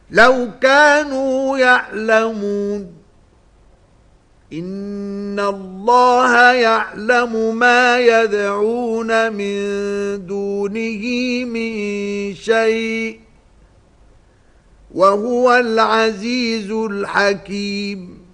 لو كانوا يعلمون. إن الله يعلم ما يدعون من دونه من شيء وهو العزيز الحكيم.